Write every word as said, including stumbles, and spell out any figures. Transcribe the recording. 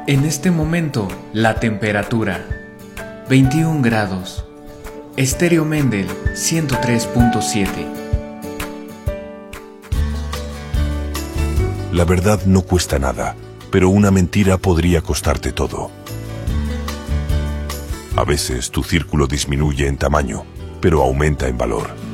En este momento, la temperatura veintiún grados. Estéreo Mendel ciento tres punto siete. La verdad no cuesta nada, pero una mentira podría costarte todo. A veces tu círculo disminuye en tamaño, pero aumenta en valor.